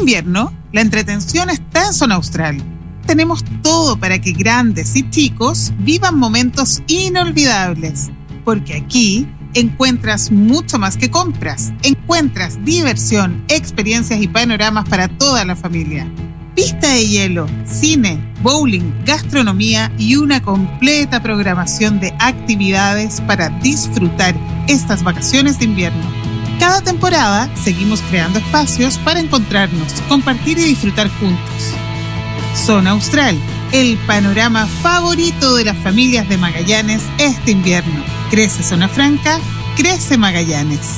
invierno, la entretención está en Zona Austral. Tenemos todo para que grandes y chicos vivan momentos inolvidables, porque aquí encuentras mucho más que compras. Encuentras diversión, experiencias y panoramas para toda la familia. Pista de hielo, cine, bowling, gastronomía y una completa programación de actividades para disfrutar estas vacaciones de invierno. Cada temporada seguimos creando espacios para encontrarnos, compartir y disfrutar juntos. Zona Austral, el panorama favorito de las familias de Magallanes este invierno. Crece Zona Franca, crece Magallanes.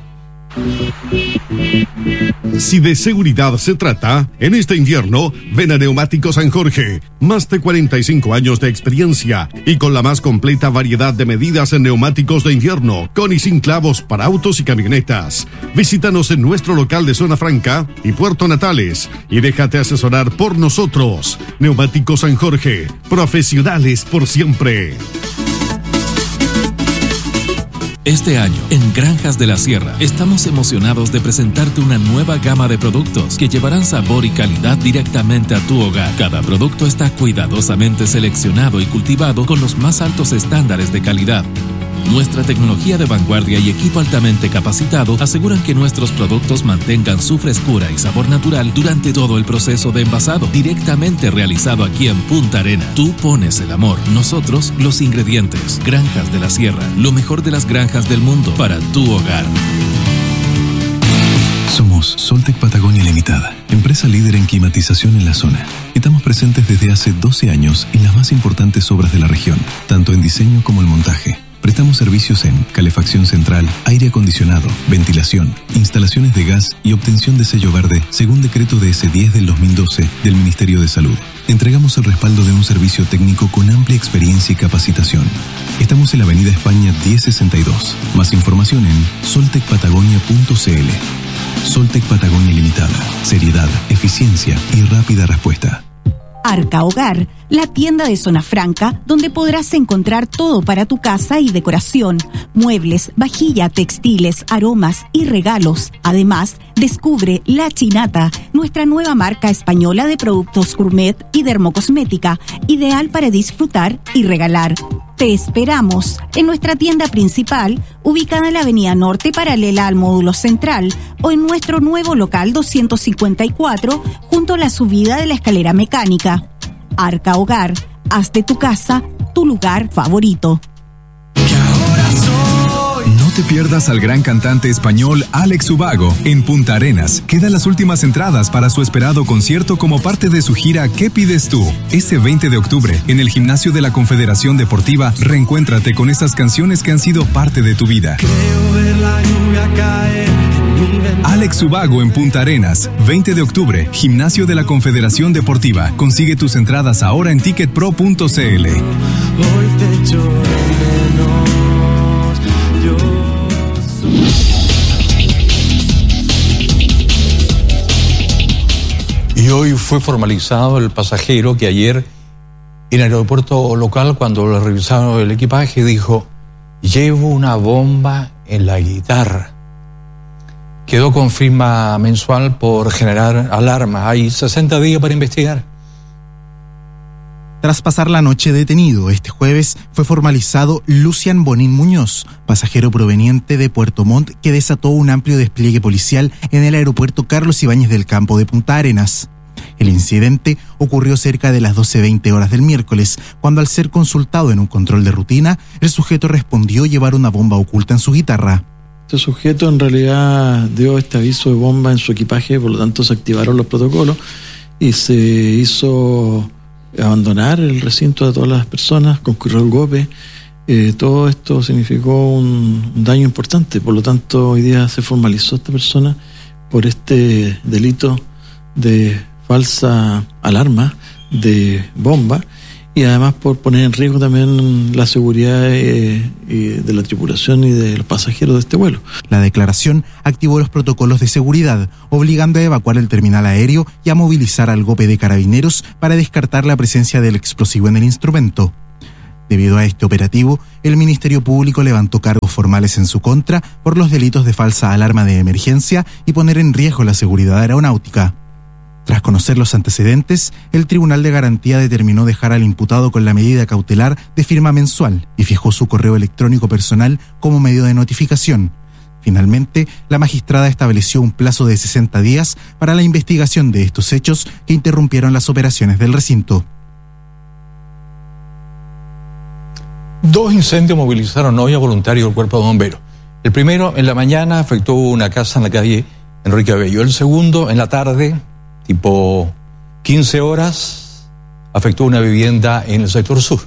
Si de seguridad se trata, en este invierno, ven a Neumáticos San Jorge. Más de 45 años de experiencia y con la más completa variedad de medidas en neumáticos de invierno, con y sin clavos para autos y camionetas. Visítanos en nuestro local de Zona Franca y Puerto Natales y déjate asesorar por nosotros. Neumáticos San Jorge, profesionales por siempre. Este año, en Granjas de la Sierra, estamos emocionados de presentarte una nueva gama de productos que llevarán sabor y calidad directamente a tu hogar. Cada producto está cuidadosamente seleccionado y cultivado con los más altos estándares de calidad. Nuestra tecnología de vanguardia y equipo altamente capacitado aseguran que nuestros productos mantengan su frescura y sabor natural durante todo el proceso de envasado, directamente realizado aquí en Punta Arenas. Tú pones el amor, nosotros los ingredientes. Granjas de la Sierra, lo mejor de las granjas del mundo para tu hogar. Somos Soltec Patagonia Limitada, empresa líder en climatización en la zona. Estamos presentes desde hace 12 años en las más importantes obras de la región, tanto en diseño como en montaje. Prestamos servicios en calefacción central, aire acondicionado, ventilación, instalaciones de gas y obtención de sello verde según decreto DS10 del 2012 del Ministerio de Salud. Entregamos el respaldo de un servicio técnico con amplia experiencia y capacitación. Estamos en la Avenida España 1062. Más información en soltecpatagonia.cl. Soltec Patagonia Limitada. Seriedad, eficiencia y rápida respuesta. Arca Hogar, la tienda de Zona Franca, donde podrás encontrar todo para tu casa y decoración, muebles, vajilla, textiles, aromas y regalos. Además, descubre La Chinata, nuestra nueva marca española de productos gourmet y dermocosmética, ideal para disfrutar y regalar. Te esperamos en nuestra tienda principal, ubicada en la Avenida Norte, paralela al módulo central, o en nuestro nuevo local 254, junto a la subida de la escalera mecánica. Arca Hogar, haz de tu casa tu lugar favorito. No te pierdas al gran cantante español Alex Ubago en Punta Arenas. Quedan las últimas entradas para su esperado concierto como parte de su gira ¿Qué pides tú? Este 20 de octubre, en el gimnasio de la Confederación Deportiva, reencuéntrate con estas canciones que han sido parte de tu vida. Creo ver la lluvia caer en mi ventana. Alex Ubago en Punta Arenas, 20 de octubre, gimnasio de la Confederación Deportiva. Consigue tus entradas ahora en ticketpro.cl. Hoy te echo de menos. Y hoy fue formalizado el pasajero que ayer en el aeropuerto local, cuando le revisaron el equipaje, dijo: llevo una bomba en la guitarra. Quedó con firma mensual por generar alarma. Hay 60 días para investigar. Tras pasar la noche detenido, este jueves fue formalizado Lucian Bonín Muñoz, pasajero proveniente de Puerto Montt, que desató un amplio despliegue policial en el aeropuerto Carlos Ibáñez del Campo de Punta Arenas. El incidente ocurrió cerca de las 12:20 horas del miércoles, cuando al ser consultado en un control de rutina, el sujeto respondió llevar una bomba oculta en su guitarra. Este sujeto en realidad dio este aviso de bomba en su equipaje, por lo tanto se activaron los protocolos y se hizo abandonar el recinto de todas las personas, concurrió el golpe. Todo esto significó un daño importante, por lo tanto hoy día se formalizó esta persona por este delito de falsa alarma de bomba y además por poner en riesgo también la seguridad de la tripulación y de los pasajeros de este vuelo. La declaración activó los protocolos de seguridad, obligando a evacuar el terminal aéreo y a movilizar al GOPE de Carabineros para descartar la presencia del explosivo en el instrumento. Debido a este operativo, el Ministerio Público levantó cargos formales en su contra por los delitos de falsa alarma de emergencia y poner en riesgo la seguridad aeronáutica. Tras conocer los antecedentes, el Tribunal de Garantía determinó dejar al imputado con la medida cautelar de firma mensual y fijó su correo electrónico personal como medio de notificación. Finalmente, la magistrada estableció un plazo de 60 días para la investigación de estos hechos que interrumpieron las operaciones del recinto. 2 incendios movilizaron hoy a voluntarios del Cuerpo de Bomberos. El primero, en la mañana, afectó una casa en la calle Enrique Abello. El segundo, en la tarde, tipo 15 horas, afectó una vivienda en el sector sur.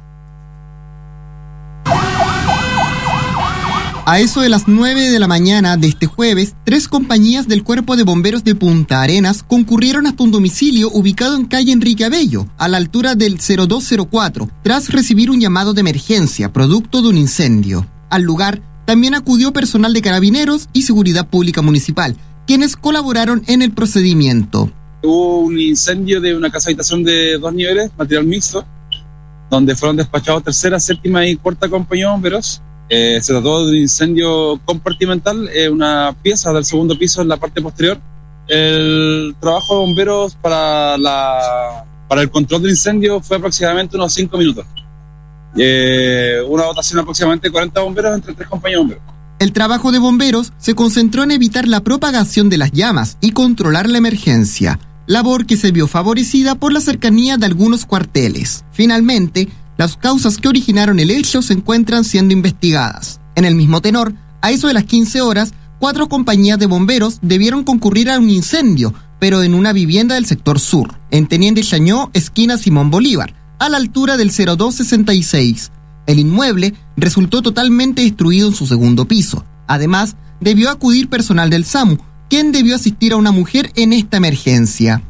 A eso de las 9 de la mañana de este jueves, 3 compañías del Cuerpo de Bomberos de Punta Arenas concurrieron hasta un domicilio ubicado en calle Enrique Abello, a la altura del 0204, tras recibir un llamado de emergencia producto de un incendio. Al lugar también acudió personal de Carabineros y Seguridad Pública Municipal, quienes colaboraron en el procedimiento. Hubo un incendio de una casa habitación de 2 niveles, material mixto, donde fueron despachados 3ª, 7ª y 4ª compañía de bomberos. Se trató de un incendio compartimental, una pieza del segundo piso en la parte posterior. El trabajo de bomberos para el control del incendio fue aproximadamente unos 5 minutos. Una dotación de aproximadamente 40 bomberos entre 3 compañías de bomberos. El trabajo de bomberos se concentró en evitar la propagación de las llamas y controlar la emergencia, labor que se vio favorecida por la cercanía de algunos cuarteles. Finalmente, las causas que originaron el hecho se encuentran siendo investigadas. En el mismo tenor, a eso de las 15 horas, 4 compañías de bomberos debieron concurrir a un incendio, pero en una vivienda del sector sur, en Teniente Chañó, esquina Simón Bolívar, a la altura del 0266. El inmueble resultó totalmente destruido en su segundo piso. Además, debió acudir personal del SAMU, quien debió asistir a una mujer en esta emergencia.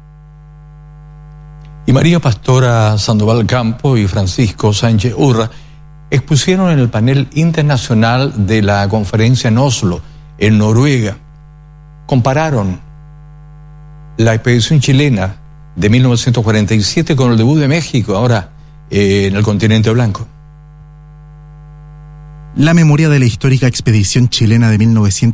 Y María Pastora Sandoval Campo y Francisco Sánchez Urra expusieron en el panel internacional de la conferencia en Oslo, en Noruega. Compararon la expedición chilena de 1947 con el debut de México ahora en el continente blanco. La memoria de la histórica expedición chilena de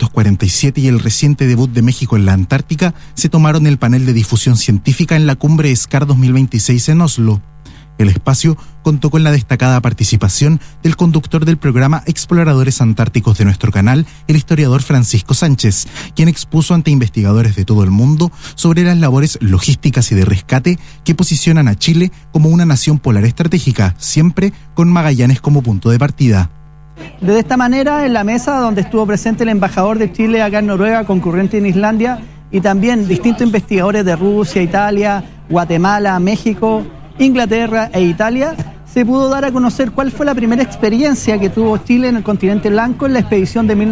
1947 y el reciente debut de México en la Antártica se tomaron en el panel de difusión científica en la cumbre SCAR 2026 en Oslo. El espacio contó con la destacada participación del conductor del programa Exploradores Antárticos de nuestro canal, el historiador Francisco Sánchez, quien expuso ante investigadores de todo el mundo sobre las labores logísticas y de rescate que posicionan a Chile como una nación polar estratégica, siempre con Magallanes como punto de partida. De esta manera, en la mesa donde estuvo presente el embajador de Chile acá en Noruega, concurrente en Islandia, y también distintos investigadores de Rusia, Italia, Guatemala, México, Inglaterra e Italia, se pudo dar a conocer cuál fue la primera experiencia que tuvo Chile en el continente blanco en la expedición de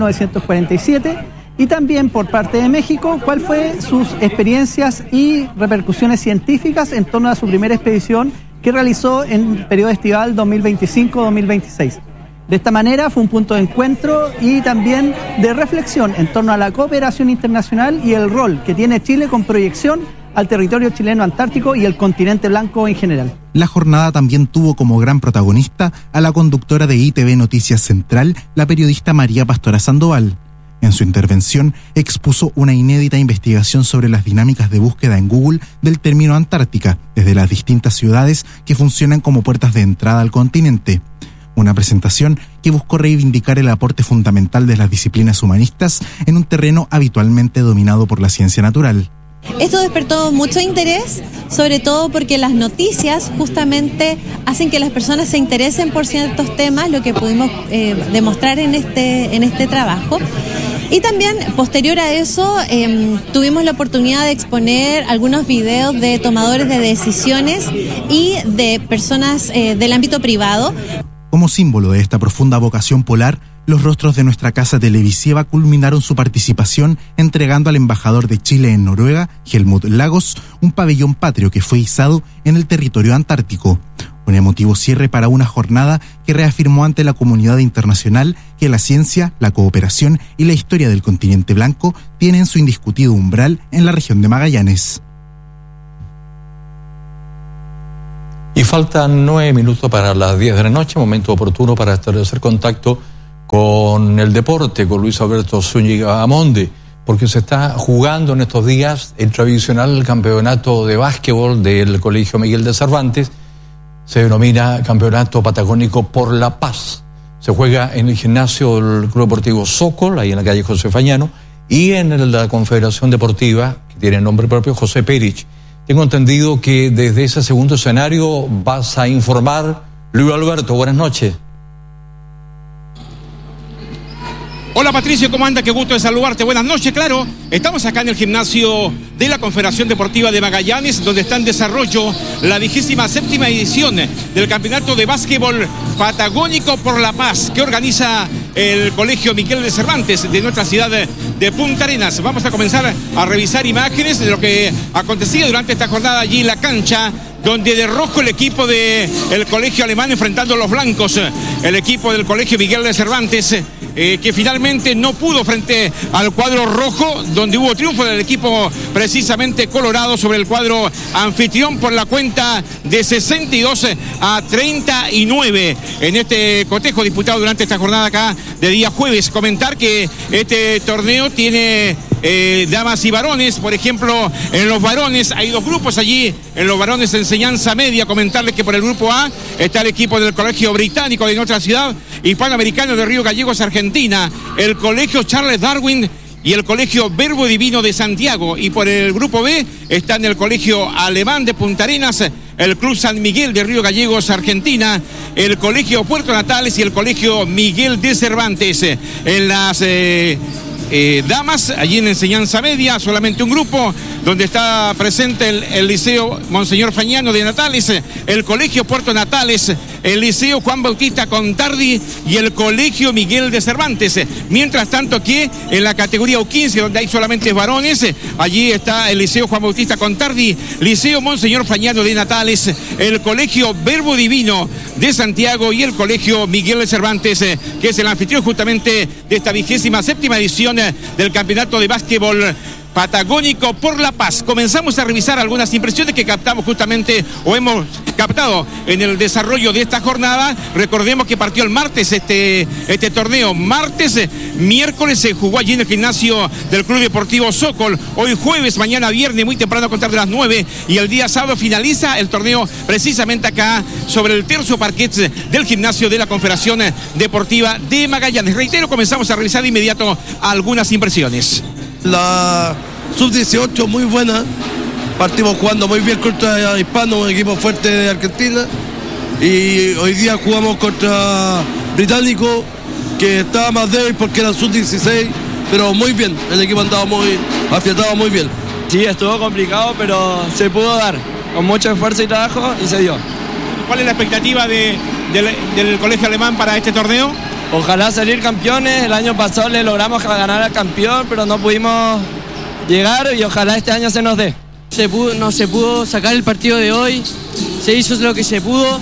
1947, y también por parte de México, cuál fue sus experiencias y repercusiones científicas en torno a su primera expedición que realizó en el periodo estival 2025-2026. De esta manera fue un punto de encuentro y también de reflexión en torno a la cooperación internacional y el rol que tiene Chile con proyección al territorio chileno antártico y el continente blanco en general. La jornada también tuvo como gran protagonista a la conductora de ITV Noticias Central, la periodista María Pastora Sandoval. En su intervención expuso una inédita investigación sobre las dinámicas de búsqueda en Google del término Antártica, desde las distintas ciudades que funcionan como puertas de entrada al continente. Una presentación que buscó reivindicar el aporte fundamental de las disciplinas humanistas en un terreno habitualmente dominado por la ciencia natural. Esto despertó mucho interés, sobre todo porque las noticias justamente hacen que las personas se interesen por ciertos temas, lo que pudimos demostrar en este trabajo. Y también, posterior a eso, tuvimos la oportunidad de exponer algunos videos de tomadores de decisiones y de personas del ámbito privado. Como símbolo de esta profunda vocación polar, los rostros de nuestra casa televisiva culminaron su participación entregando al embajador de Chile en Noruega, Helmut Lagos, un pabellón patrio que fue izado en el territorio antártico. Un emotivo cierre para una jornada que reafirmó ante la comunidad internacional que la ciencia, la cooperación y la historia del continente blanco tienen su indiscutido umbral en la región de Magallanes. Y faltan 9 minutos para las 10 de la noche, momento oportuno para establecer contacto con el deporte, con Luis Alberto Zúñiga Amonde. porque se está jugando en estos días el tradicional campeonato de básquetbol del Colegio Miguel de Cervantes. Se denomina Campeonato Patagónico por la Paz. Se juega en el gimnasio del Club Deportivo Sokol, ahí en la calle José Fañano, y en la Confederación Deportiva, que tiene nombre propio, José Perich. Tengo entendido que desde ese segundo escenario vas a informar. Luis Alberto, buenas noches. Hola Patricio, ¿cómo anda? Qué gusto de saludarte. Buenas noches, claro. Estamos acá en el gimnasio de la Confederación Deportiva de Magallanes, donde está en desarrollo la 27ª edición del Campeonato de Básquetbol Patagónico por la Paz, que organiza el Colegio Miguel de Cervantes de nuestra ciudad de Punta Arenas. Vamos a comenzar a revisar imágenes de lo que acontecía durante esta jornada allí en la cancha, donde de rojo el equipo del Colegio Alemán enfrentando a los blancos, el equipo del Colegio Miguel de Cervantes, que finalmente no pudo frente al cuadro rojo, donde hubo triunfo del equipo precisamente colorado sobre el cuadro anfitrión por la cuenta de 62-39 en este cotejo disputado durante esta jornada acá de día jueves. Comentar que este torneo tiene damas y varones. Por ejemplo, en los varones hay dos grupos allí, en los varones de enseñanza media. Comentarles que por el grupo A está el equipo del Colegio Británico de nuestra ciudad, Hispanoamericano de Río Gallegos, Argentina, el Colegio Charles Darwin y el Colegio Verbo Divino de Santiago. Y por el grupo B están el Colegio Alemán de Punta Arenas, el Club San Miguel de Río Gallegos, Argentina, el Colegio Puerto Natales y el Colegio Miguel de Cervantes. En las damas, allí en enseñanza media, solamente un grupo, donde está presente el Liceo Monseñor Fañano de Natales, el Colegio Puerto Natales, el Liceo Juan Bautista Contardi y el Colegio Miguel de Cervantes. Mientras tanto que en la categoría U15, donde hay solamente varones, allí está el Liceo Juan Bautista Contardi, Liceo Monseñor Fañano de Natales, el Colegio Verbo Divino de Santiago y el Colegio Miguel de Cervantes, que es el anfitrión justamente de esta 27ª edición del Campeonato de Básquetbol Patagónico por la Paz. Comenzamos a revisar algunas impresiones que captamos justamente o hemos captado en el desarrollo de esta jornada. Recordemos que partió el martes este torneo. Miércoles se jugó allí en el gimnasio del Club Deportivo Sokol. Hoy jueves, mañana viernes, muy temprano a contar de las 9. Y el día sábado finaliza el torneo precisamente acá sobre el tercio parquet del gimnasio de la Confederación Deportiva de Magallanes. Reitero, comenzamos a revisar de inmediato algunas impresiones. La sub-18 muy buena, partimos jugando muy bien contra Hispano, un equipo fuerte de Argentina, y hoy día jugamos contra Británico, que estaba más débil porque era sub-16, pero muy bien, el equipo andaba muy afiatado, muy bien. Sí, estuvo complicado, pero se pudo dar, con mucho esfuerzo y trabajo, y se dio. ¿Cuál es la expectativa del Colegio Alemán para este torneo? Ojalá salir campeones. El año pasado le logramos ganar al campeón, pero no pudimos llegar, y ojalá este año se nos dé. No se pudo sacar el partido de hoy, se hizo lo que se pudo.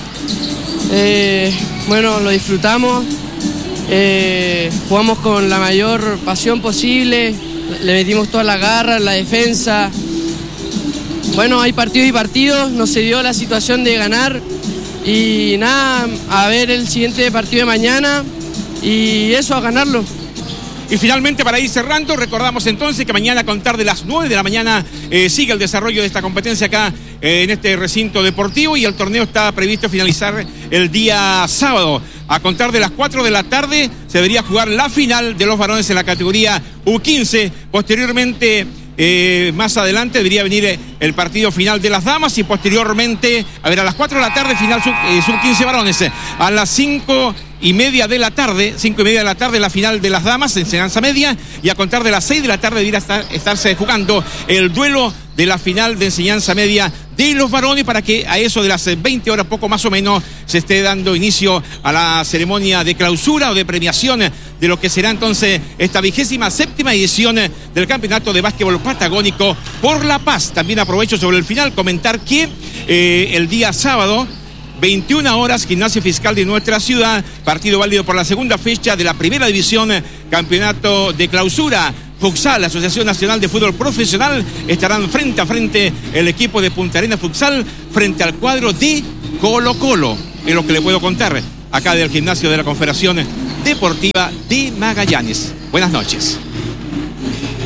Bueno, lo disfrutamos, jugamos con la mayor pasión posible, le metimos toda la garra, la defensa. Bueno, hay partidos y partidos, nos se dio la situación de ganar. Y nada, a ver el siguiente partido de mañana y eso, a ganarlo. Y finalmente, para ir cerrando, recordamos entonces que mañana a contar de las 9 de la mañana sigue el desarrollo de esta competencia acá en este recinto deportivo, y el torneo está previsto finalizar el día sábado. A contar de las 4 de la tarde se debería jugar la final de los varones en la categoría U15. Posteriormente, más adelante debería venir el partido final de las damas, y posteriormente, a las 4 de la tarde final sub-15 varones, a las 5:30 de la tarde la final de las damas, enseñanza media, y a contar de las 6 de la tarde debería estarse jugando el duelo de la final de enseñanza media de los varones, para que a eso de las 20 horas, poco más o menos, se esté dando inicio a la ceremonia de clausura o de premiación de lo que será entonces esta 27ª edición del Campeonato de Básquetbol Patagónico por la Paz. También aprovecho sobre el final comentar que el día sábado, 21 horas, Gimnasia Fiscal de nuestra ciudad, partido válido por la segunda fecha de la primera división, campeonato de clausura. Futsal, la Asociación Nacional de Fútbol Profesional, estarán frente a frente el equipo de Punta Arenas Futsal frente al cuadro de Colo Colo. Es lo que le puedo contar acá del gimnasio de la Confederación Deportiva de Magallanes. Buenas noches.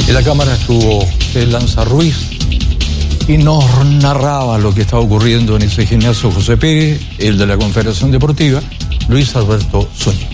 En la cámara estuvo José Lanza Ruiz y nos narraba lo que estaba ocurriendo en ese gimnasio José Pérez, el de la Confederación Deportiva, Luis Alberto Zúñiga.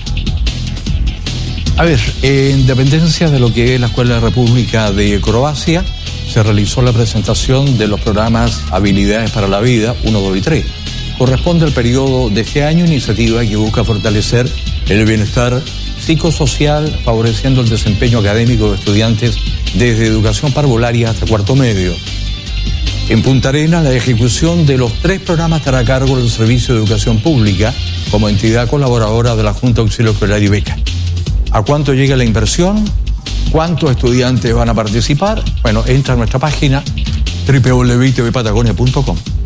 A ver, en dependencia de lo que es la Escuela República de Croacia, se realizó la presentación de los programas Habilidades para la Vida 1, 2 y 3. Corresponde al periodo de este año, iniciativa que busca fortalecer el bienestar psicosocial, favoreciendo el desempeño académico de estudiantes desde educación parvularia hasta cuarto medio. En Punta Arenas, la ejecución de los 3 programas estará a cargo del Servicio de Educación Pública como entidad colaboradora de la Junta Auxilio Escolar y Beca. ¿A cuánto llega la inversión? ¿Cuántos estudiantes van a participar? Bueno, entra a nuestra página www.tvpatagonia.com.